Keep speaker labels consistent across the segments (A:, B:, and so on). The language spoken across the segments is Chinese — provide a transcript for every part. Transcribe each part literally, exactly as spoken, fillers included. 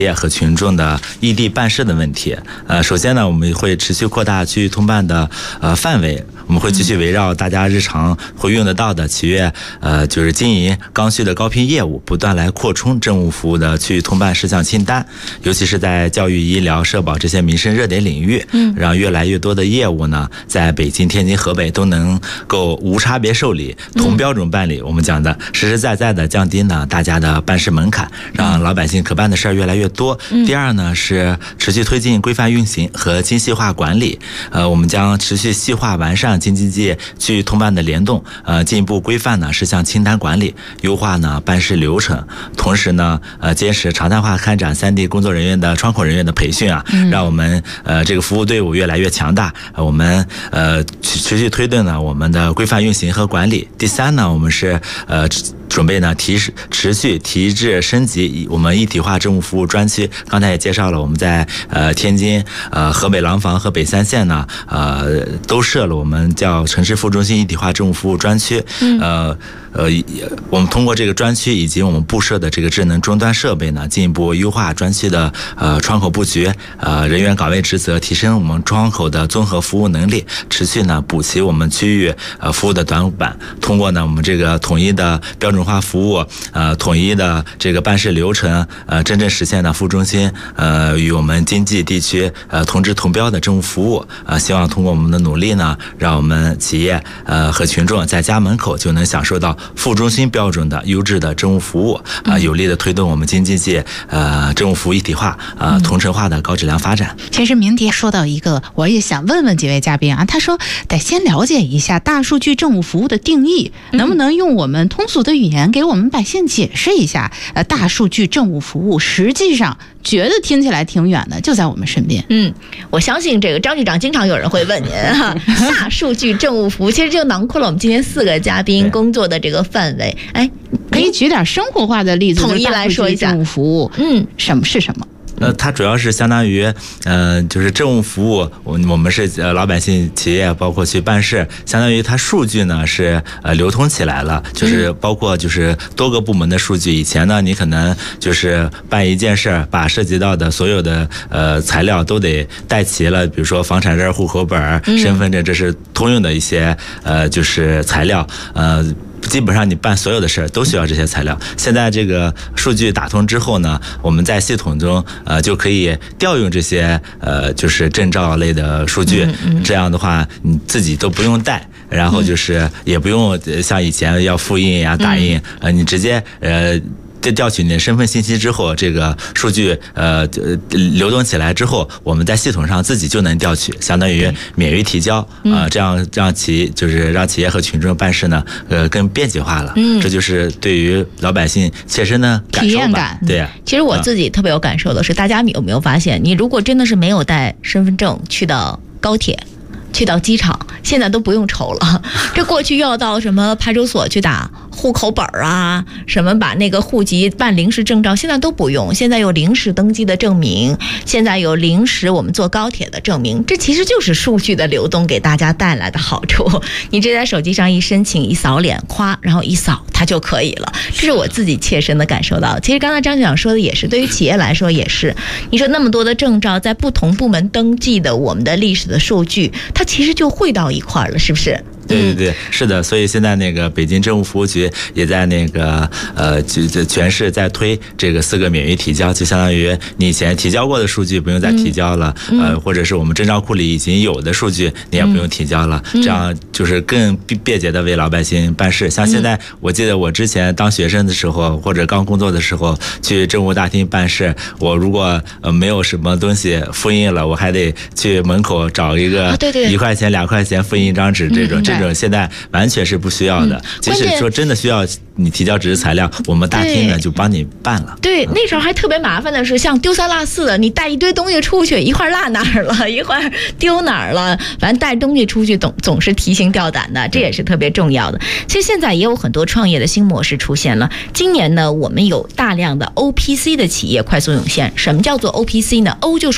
A: 业和群众的异地办事的问题。呃，首先呢，我们会持续扩大区域通办的呃范围，我们会继续围绕大家日常会用得到的企业呃就是经营刚需的高频业务，不断来扩充政务服务的区域通办事项清单，尤其是在教育、医疗、社保这些民生热点领域，嗯，让越来越多的业务呢，在北京、天津、河北都能够无差别受理、同标准办理。我们讲的实实在在的降低呢大家的办事门槛，让老百姓可办的事儿越来越多。第二呢是持续推进规范运行和精细化管理，呃，我们将持续细化完善京津冀区域通办的联动，呃，进一步规范呢事项清单管理，优化呢办事流程，同时呢，呃，坚持常态化开展三地工作人员的窗口人员的培训啊，让我们呃这个服务队伍越来越强大。呃、我们呃持续推动呢我们的规范运行和管理。第三呢，我们是呃。准备呢提持续提质升级我们一体化政务服务专区。刚才也介绍了，我们在呃天津、呃河北廊坊和北三县呢，呃都设了我们叫城市副中心一体化政务服务专区。呃呃，我们通过这个专区以及我们布设的这个智能终端设备呢，进一步优化专区的呃窗口布局、呃人员岗位职责，提升我们窗口的综合服务能力，持续呢补齐我们区域呃服务的短板。通过呢我们这个统一的标准化服务，呃，统一的这个办事流程，呃，真正实现了副中心呃与我们经济地区呃同质同标的政务服务。呃，希望通过我们的努力呢，让我们企业呃和群众在家门口就能享受到副中心标准的优质的政务服务，啊、呃，有力的推动我们京津冀呃政务服务一体化、呃同城化的高质量发展。
B: 其实明迪说到一个，我也想问问几位嘉宾啊，他说得先了解一下大数据政务服务的定义，能不能用我们通俗的语言给我们百姓解释一下？呃，大数据政务服务实际上觉得听起来挺远的，就在我们身边。
C: 嗯，我相信这个张局长经常有人会问您哈，大数据政务服务其实就囊括了我们今天四个嘉宾工作的这个范围。哎，
B: 可以举点生活化的例子，
C: 统一来说一下。
B: 政务服务，嗯，什么是什么？
A: 呃，它主要是相当于，呃，就是政务服务，我我们是呃老百姓、企业，包括去办事，相当于它数据呢是呃流通起来了，就是包括就是多个部门的数据。以前呢，你可能就是办一件事儿，把涉及到的所有的呃材料都得带齐了，比如说房产证、户口本、身份证，这是通用的一些呃就是材料，呃。基本上你办所有的事儿都需要这些材料。现在这个数据打通之后呢，我们在系统中呃就可以调用这些呃就是证照类的数据，这样的话你自己都不用带，然后就是也不用像以前要复印呀、打印，呃你直接呃。在调取你的身份信息之后，这个数据呃流动起来之后，我们在系统上自己就能调取，相当于免于提交啊、呃，这样让企就是让企业和群众办事呢，呃更便捷化了。嗯，这就是对于老百姓切身的感受吧。体验感，对呀、啊。
C: 其实我自己特别有感受的是，大家有没有发现，你如果真的是没有带身份证去到高铁，去到机场，现在都不用愁了。这过去要到什么派出所去打户口本啊，什么把那个户籍办临时证照，现在都不用。现在有临时登记的证明，现在有临时我们坐高铁的证明，这其实就是数据的流动给大家带来的好处。你这在手机上一申请，一扫脸，夸，然后一扫它就可以了。这是我自己切身的感受到。其实刚才张局长说的也是，对于企业来说也是。你说那么多的证照在不同部门登记的我们的历史的数据，它其实就汇到一块了，是不是？
A: 对对对，是的，所以现在那个北京政务服务局也在那个呃，就全市在推这个四个免于提交，就相当于你以前提交过的数据不用再提交了，嗯、呃，或者是我们证照库里已经有的数据你也不用提交了，嗯、这样就是更便捷的为老百姓办事。像现在，我记得我之前当学生的时候，或者刚工作的时候去政务大厅办事，我如果呃没有什么东西复印了，我还得去门口找一个一块钱、两块钱复印一张纸，这种这种。现在完全是不需要的，即使说真的需要你提交纸质材料，我们大厅呢就帮你办了。
C: 对，那时候还特别麻烦的是，像丢三落四的，你带一堆东西出去，一会儿落哪儿了，一会儿丢哪儿了，反正带东西出去总总是提心吊胆的，这也是特别重要的。其实现在也有很多创业的新模式出现了。今年呢，我们有大量的 O P C 的企业快速涌现。什么叫做 O P C 呢？ O 就是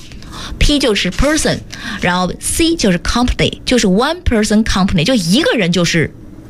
C: one。P 就是 person， 然后 C 就是 company， 就是 one person company， 就一个人就是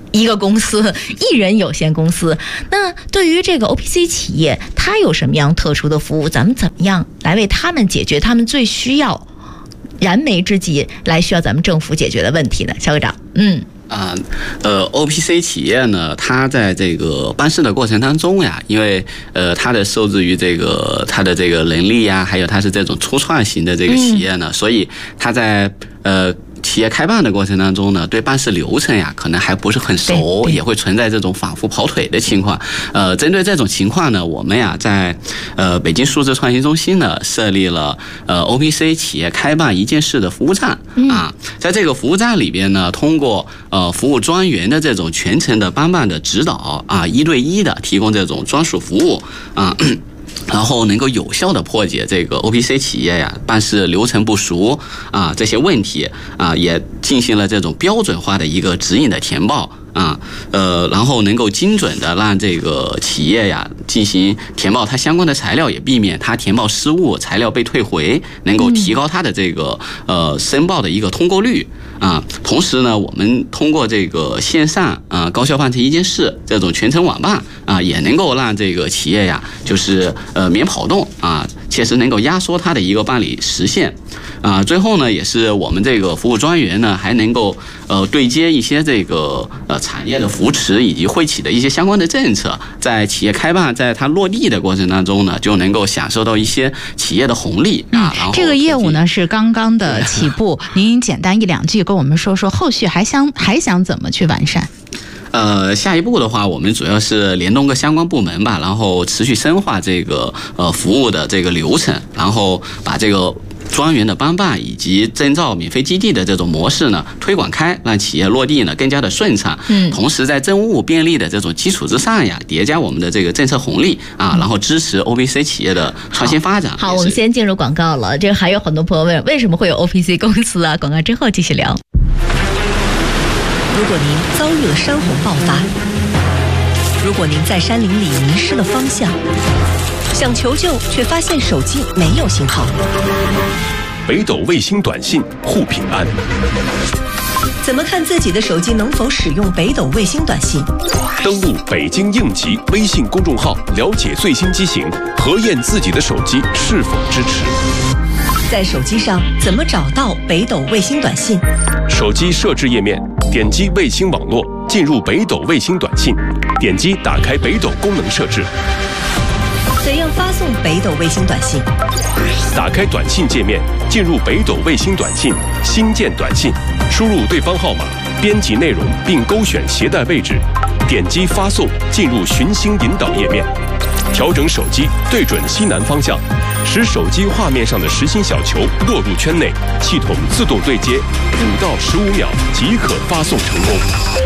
C: 一个公司，一人有限公司。那对于这个 O P C 企业，它有什么样特殊的服务？咱们怎么样来为他们解决他们最需要燃眉之急来需要咱们政府解决的问题呢？肖科长，嗯。
D: 啊，呃 ，O P C 企业呢，它在这个办事的过程当中呀，因为呃，它的受制于这个它的这个能力呀，还有它是这种初创型的这个企业呢，嗯、所以它在呃。企业开办的过程当中呢，对办事流程呀，可能还不是很熟，也会存在这种反复跑腿的情况。呃，针对这种情况呢，我们呀在呃北京数字创新中心呢设立了呃 O P C 企业开办一件事的服务站啊，在这个服务站里边呢，通过呃服务专员的这种全程的帮办的指导啊，一对一的提供这种专属服务啊。然后能够有效的破解这个 O P C 企业呀办事流程不熟啊这些问题啊，也进行了这种标准化的一个指引的填报啊，呃，然后能够精准的让这个企业呀进行填报它相关的材料，也避免它填报失误，材料被退回，能够提高它的这个呃申报的一个通过率啊。同时呢，我们通过这个线上啊高效办成一件事这种全程网办啊，也能够让这个企业呀就是呃免跑动啊，切实能够压缩它的一个办理时限啊。最后呢，也是我们这个服务专员呢还能够呃对接一些这个呃产业的扶持以及惠企的一些相关的政策，在企业开办在它落地的过程当中呢，就能够享受到一些企业的红利啊。然后
B: 这个业务呢是刚刚的起步，您简单一两句跟我们说说，后续还想还想怎么去完善？
D: 呃，下一步的话，我们主要是联动各相关部门吧，然后持续深化这个呃服务的这个流程，然后把这个专员的帮办以及证照免费基地的这种模式呢推广开，让企业落地呢更加的顺畅。嗯，同时在政务便利的这种基础之上呀，叠加我们的这个政策红利啊，然后支持 O P C 企业的创新发展。
C: 好，好我们先进入广告了。这还有很多朋友问，为什么会有 O P C 公司啊？广告之后继续聊。
E: 如果您遭遇了山洪爆发，如果您在山林里迷失了方向，想求救却发现手机没有信号，
F: 北斗卫星短信护平安。
E: 怎么看自己的手机能否使用北斗卫星短信？
F: 登录北京应急微信公众号，了解最新机型，核验自己的手机是否支持。
E: 在手机上怎么找到北斗卫星短信？
F: 手机设置页面，点击卫星网络，进入北斗卫星短信，点击打开北斗功能设置。
E: 怎样发送北斗卫星短信？
F: 打开短信界面，进入北斗卫星短信，新建短信，输入对方号码，编辑内容并勾选携带位置，点击发送，进入寻星引导页面，调整手机对准西南方向，使手机画面上的实心小球落入圈内，系统自动对接，五到十五秒即可发送成功。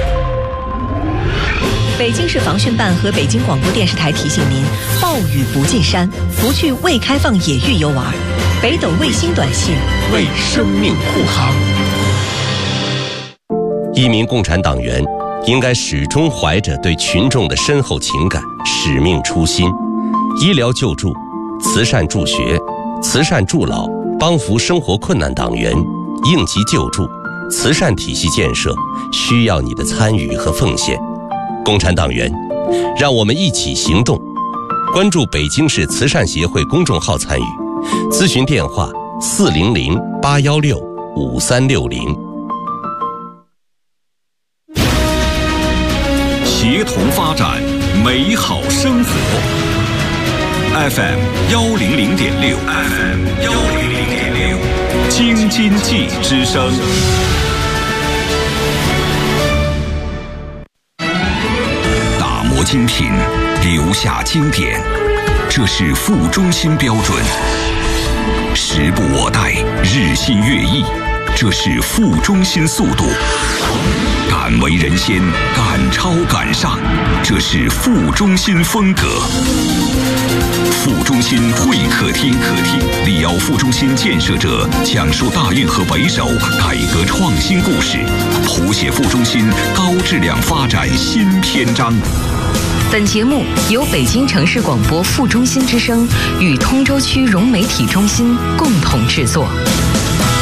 E: 北京市防汛办和北京广播电视台提醒您：暴雨不进山，不去未开放野域游玩。北斗卫星短信为生命护航。
G: 一名共产党员应该始终怀着对群众的深厚情感、使命初心。医疗救助、慈善助学、慈善助老、帮扶生活困难党员、应急救助、慈善体系建设，需要你的参与和奉献。共产党员，让我们一起行动。关注北京市慈善协会公众号参与，咨询电话四零零八幺六五三六零。
H: 协同发展，美好生活。F M 幺零零点六 ，F M 幺零零点六，京津冀之声。精品留下经典，这是副中心标准。时不我待，日新月异，这是副中心速度。敢为人先，敢超敢上，这是副中心风格。副中心会客厅，客厅力邀副中心建设者讲述大运河北首改革创新故事，谱写副中心高质量发展新篇章。
I: 本节目由北京城市广播副中心之声与通州区融媒体中心共同制作。